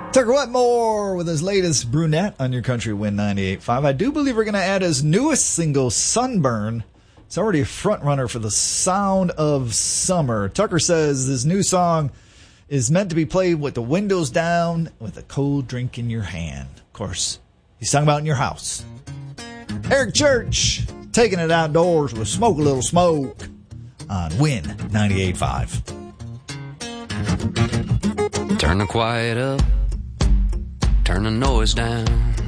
Tucker Wetmore with his latest Brunette on your Country Wind 98.5. I do believe we're going to add his newest single, Sunburn. It's already a front runner for the sound of summer. Tucker says this new song is meant to be played with the windows down with a cold drink in your hand. Of course, he's talking about in your house. Eric Church, taking it outdoors with Smoke a Little Smoke on Wind 98.5. Turn the quiet up, turn the noise down.